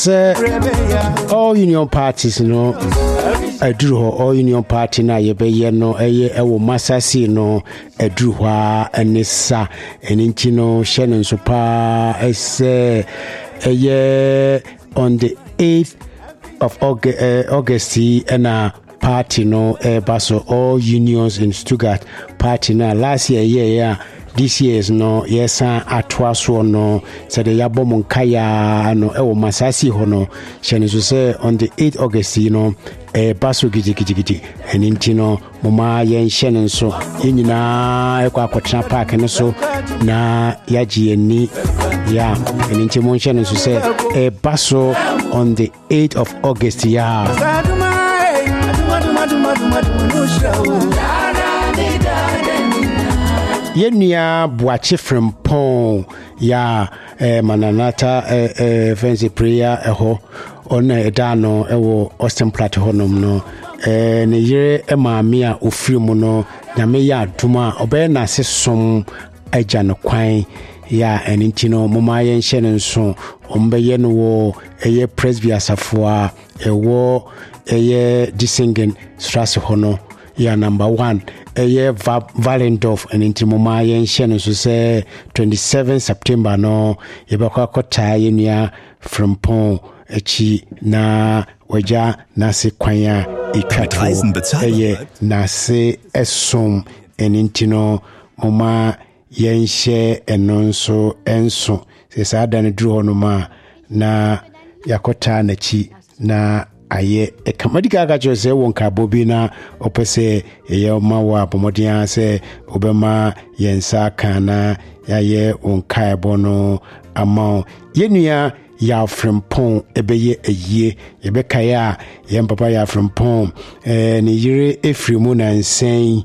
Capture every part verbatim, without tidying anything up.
all union parties no aduru ho all union party na ye be ye no eye ewo masasi no aduru ho anisa eninti no hye so pa ese eye on the eighth of August, uh, August and a party no uh, baso all unions in Stuttgart party na last year yeah yeah this year is no yes atwa so no said the yabom kaya no e wo masasi ho no hye so say on the eighth of August you know eh baso gigi gigi gigi eninti no mama yen hye so yenyina ekwa akotena park no so na yaji ani ya eninti mo hye so say eh baso on the eighth of August ya Yenya Boache from Pon ya eh, mananata eh, eh, fancy prayer eho on edano ewo Austin Platte honom no eh, ne yere emaami a ofiri mu no nyame ya aduma obe na sesom agya no kwan ya eninti no moma yen hye ne nso ombeye no wo eye presby asafo a ewo eye disingen strasse hono ya number one eye Valendorf eninti moma yen hye ne so say twenty-seventh September no yebakwa kota yenua from Pon echi na waja nase kwanya etwato eye nase esom eninti no moma yen hye enonso enso se sada ne duro no ma na yakota na chi na aye e kamadika ga jose won ka bobi na opese ye ma wa bomodian se obema yensa kana yaye won kai bono ama yenua ya Frimpong ebeye eye yebekaya yem papa ya Frimpong eh ni yire efrimu na nsen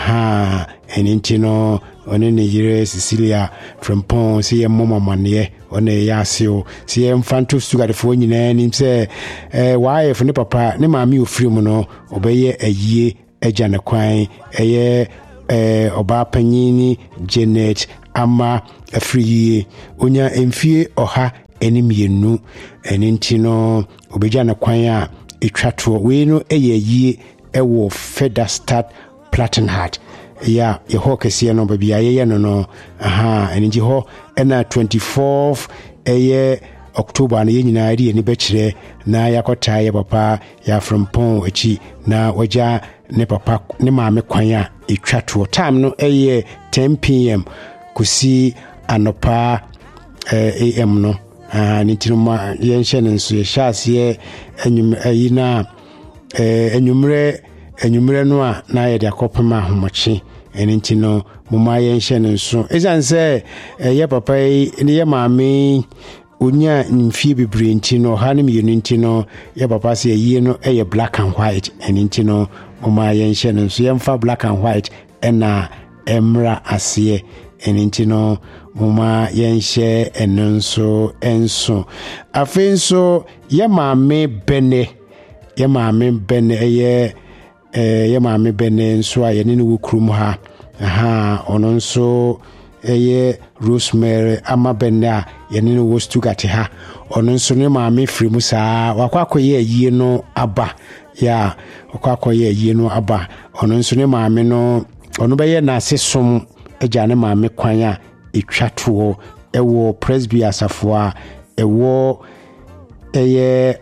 aha eninti no one ne yire Cecilia Frimpong si yem mama mane one ya sio si yem fanto Stuttgart fo nyina nim se eh wae fo ne papa ne maami ofrimu no obeye eye agya ne kwan eye eh oba panyini Janet ama afri onya emfie oha enimienu eninti no obegya na kwan a etwato we no eyeyie ewo Federstadt Plattenhardt ya ye ho kese no baby aye no no aha eninti ho ena twenty-fourth eye October na yenyina ri eni bekire na yakota ye papa ya Frimpong echi na waja ne papa ne maame kwan a etwato time no eye ten p m kusi anopa eh, am no ah nitinuma yenhye nso ye hyase enyum ayina eh enyumre enyumre no a na ye de akopema homoche eninti no muma yenhye nso ezanse ye papa ni ye maame onya mfie bebre nti no ha ne miyunti no ye papa se yi no eye black and white eninti no muma yenhye nso ye mfa black and white ena emra ase eninti no muma yenhye enonso enso afenso ye maame bene ye maame bene eye eh ye maame bene nso a ye ne wo krum ha aha ononso eye Rosemary ama bene a ye ne wo Stuttgart ha ononso ne maame firi mu saa wakwakoye yie no aba ya wakwakoye yie no aba ononso ne maame no ono be ye na sesom agya ne maame kwan a etwato ewo presby asafo a ewo eye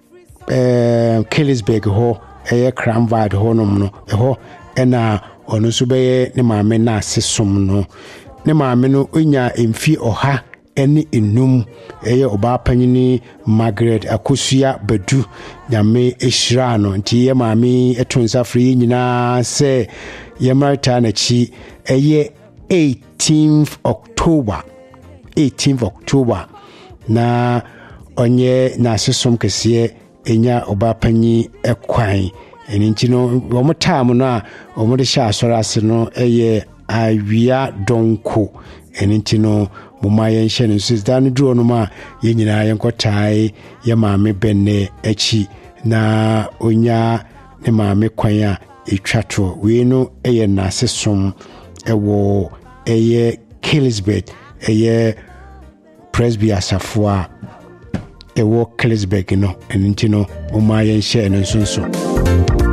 eh Killisberg ho eye Cranvad ho no no eho ena ono so be ne maame na sesom no ne maame no onya emfi oha ene enum eye oba panyini Margaret Akosua Badu nyame ehira no nti ye maame etonsa free nyina se ye marita na chi eye eighteenth October eighteenth October na onye na sesom kese enya obapanyi ekwan eninti no omo time no a omo de sha asora ase no eye awia donko eninti no moma ye nhye no sidan duro no ma ye nyina ye nkotai ye maame benne echi na onya ne maame kwan a etwato we no eye na sesom ewo eye Killisberg eye presby asafo a ɛwɔ Kellsburg no ɛno nti no ɔma yɛnhyɛ ɛno nso nso